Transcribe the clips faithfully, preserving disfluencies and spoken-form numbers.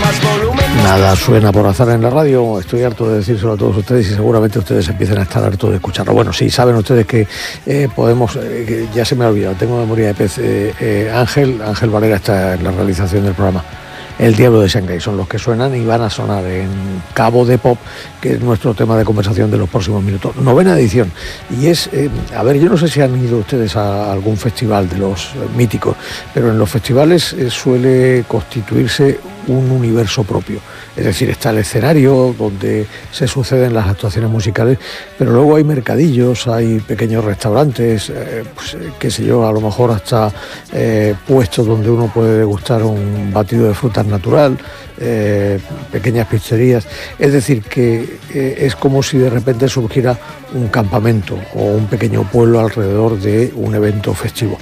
Nada suena por azar en la radio, estoy harto de decírselo a todos ustedes y seguramente ustedes empiecen a estar hartos de escucharlo. Bueno, sí, saben ustedes que eh, podemos, eh, que ya se me ha olvidado, tengo memoria de pez, eh, eh, Ángel, Ángel Valera está en la realización del programa. El Diablo de Shanghái son los que suenan y van a sonar en Cabo de Pop, que es nuestro tema de conversación de los próximos minutos. Novena edición. Y es, eh, a ver, yo no sé si han ido ustedes a algún festival de los míticos, pero en los festivales eh, suele constituirse un universo propio. Es decir, está el escenario donde se suceden las actuaciones musicales, pero luego hay mercadillos, hay pequeños restaurantes, eh, pues, qué sé yo, a lo mejor hasta eh, puestos donde uno puede degustar un batido de frutas natural, eh, pequeñas pizzerías. Es decir, que eh, es como si de repente surgiera un campamento o un pequeño pueblo alrededor de un evento festivo.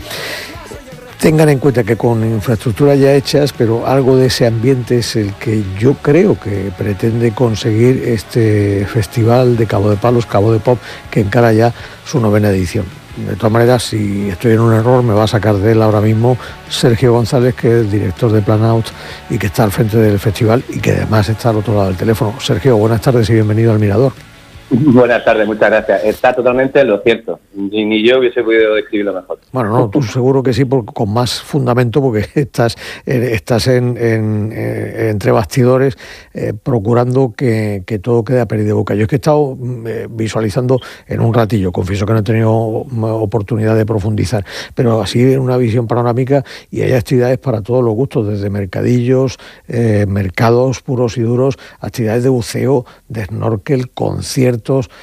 Tengan en cuenta que con infraestructuras ya hechas, pero algo de ese ambiente es el que yo creo que pretende conseguir este festival de Cabo de Palos, Cabo de Pop, que encara ya su novena edición. De todas maneras, si estoy en un error, me va a sacar de él ahora mismo Sergio González, que es director de Planout y que está al frente del festival y que además está al otro lado del teléfono. Sergio, buenas tardes y bienvenido al Mirador. Buenas tardes, muchas gracias. Está totalmente lo cierto. Ni, ni yo hubiese podido describirlo mejor. Bueno, no, tú seguro que sí, por, con más fundamento, porque estás, eh, estás en, en, eh, entre bastidores eh, procurando que, que todo quede a pedir de boca. Yo es que he estado eh, visualizando en un ratillo, confieso que no he tenido oportunidad de profundizar, pero así en una visión panorámica, y hay actividades para todos los gustos, desde mercadillos, eh, mercados puros y duros, actividades de buceo, de snorkel, conciertos.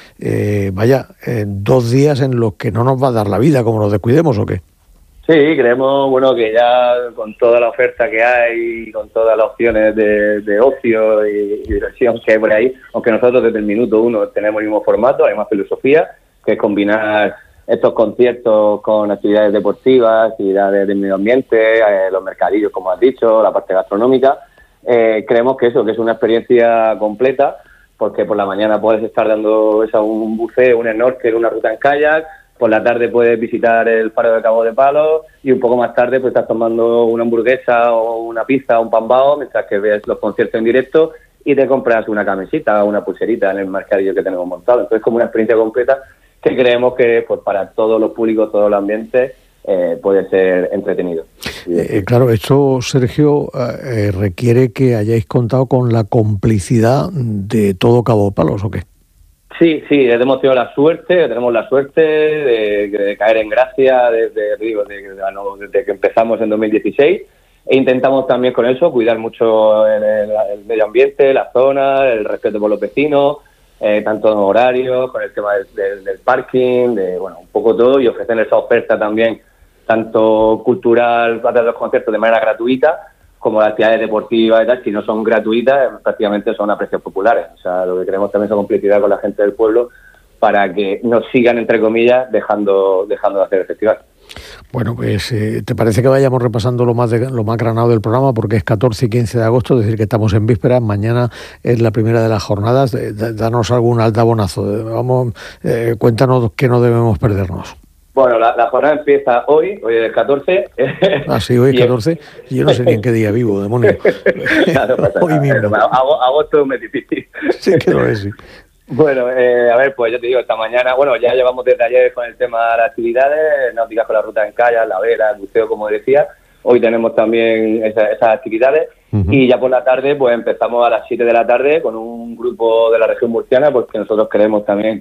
Eh, vaya, eh, dos días en los que no nos va a dar la vida como nos descuidemos, ¿o qué? Sí, creemos, bueno, que ya con toda la oferta que hay, con todas las opciones de, de ocio y, y diversión que hay por ahí, aunque nosotros desde el minuto uno tenemos el mismo formato, hay más filosofía, que es combinar estos conciertos con actividades deportivas, actividades del medio ambiente, eh, los mercadillos, como has dicho, la parte gastronómica. Eh, creemos que eso, que es una experiencia completa, porque por la mañana puedes estar dando esa, un buceo, un snorkel, una ruta en kayak, por la tarde puedes visitar el faro de Cabo de Palos y un poco más tarde pues estás tomando una hamburguesa o una pizza o un pan bao mientras que ves los conciertos en directo y te compras una camiseta o una pulserita en el mercadillo que tenemos montado. Entonces es como una experiencia completa que creemos que pues para todos los públicos, todos los ambientes, Eh, puede ser entretenido. Eh, claro, esto, Sergio, eh, requiere que hayáis contado con la complicidad de todo Cabo de Palos, ¿o qué? Sí, sí, hemos tenido la suerte, tenemos la suerte de, de caer en gracia desde, digo, desde, desde que empezamos en dos mil dieciséis e intentamos también con eso cuidar mucho el, el, el medio ambiente, la zona, el respeto por los vecinos, eh, tanto en horarios, con el tema del, del, del parking, de bueno, un poco todo, y ofrecer esa oferta también tanto cultural, a través de los conciertos de manera gratuita, como las actividades deportivas y tal, si no son gratuitas, prácticamente son a precios populares. O sea, lo que queremos también es complicidad con la gente del pueblo para que nos sigan, entre comillas, dejando dejando de hacer el festival. Bueno, pues, eh, ¿te parece que vayamos repasando lo más de, lo más granado del programa? Porque es catorce y quince de agosto, es decir, que estamos en vísperas, mañana es la primera de las jornadas. Eh, danos algún altabonazo. Vamos, eh, cuéntanos qué no debemos perdernos. Bueno, la, la jornada empieza hoy, hoy es el catorce. Ah, sí, hoy es catorce. Yo no sé ni en qué día vivo, demonio. No, no pasa hoy nada, mismo. Pero, agosto es muy difícil. Sí, que lo es, sí. Bueno, eh, a ver, pues ya te digo, esta mañana, bueno, ya llevamos desde ayer con el tema de las actividades, náuticas con la ruta en kayak, la vela, el buceo, como decía. Hoy tenemos también esa, esas actividades. Uh-huh. Y ya por la tarde, pues empezamos a las siete de la tarde con un grupo de la región murciana, porque nosotros queremos también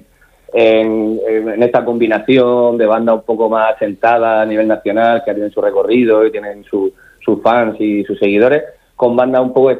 En, en esta combinación de banda un poco más asentada a nivel nacional, que tienen su recorrido y tienen su, sus fans y sus seguidores, con bandas un poco